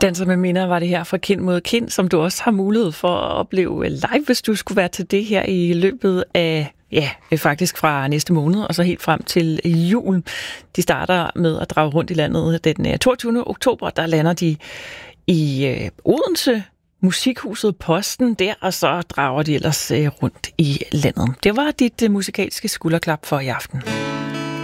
Danser med minder var det her fra Kind mod Kind, som du også har mulighed for at opleve live, hvis du skulle være til det her i løbet af, faktisk fra næste måned og så helt frem til jul. De starter med at drage rundt i landet den 22. oktober, der lander de i Odense, Musikhuset Posten der, og så drager de ellers rundt i landet. Det var dit musikalske skulderklap for i aften.